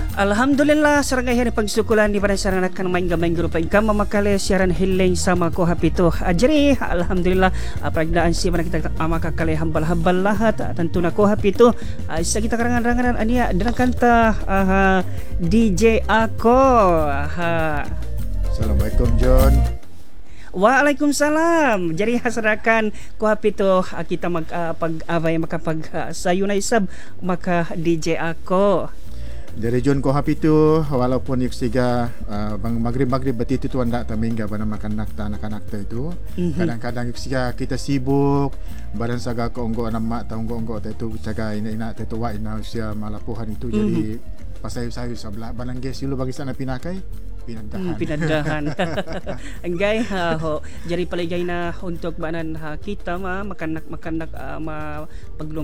Alhamdulillah sarangay hari pagsukulan di pada saranakan main gamay grupo ikam mamakale siaran hiling sama ko hapito. Jadi alhamdulillah peragdaan si mana kita makakale hambal-hambal lahat tentu na ko hapito. Isa kita karangan-ranganan ania dengan kanta DJ ako. Assalamualaikum John. Waalaikumsalam. Jadi hasarakan ko hapito kita pag-away makapag sayo na isab maka DJ ako. Dari John ko happy tu walaupun yung siga bang maghrib berarti itu anda tamingga pada makan nakta anak-anak itu. Kadang-kadang yung siga kita sibuk badan saga ko onggo anak taunggo itu saga ina itu wa ina sia malapuhan itu jadi pasayo-sayo sebelah balangges dulu bagi sana pinakai pinadahan. Anggay ho jadi paligay na untuk banan kita makanak pag